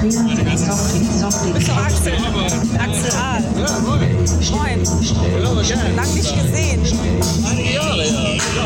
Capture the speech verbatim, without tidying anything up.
Bist du Axel? Axel Ahl. Ja, moin. Moin. Lang nicht gesehen.